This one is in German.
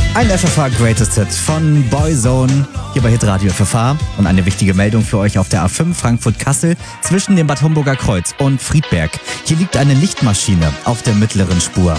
Ein FFH Greatest Hit von Boyzone hier bei Hitradio FFH. Und eine wichtige Meldung für euch auf der A5 Frankfurt-Kassel zwischen dem Bad Homburger Kreuz und Friedberg. Hier liegt eine Lichtmaschine auf der mittleren Spur.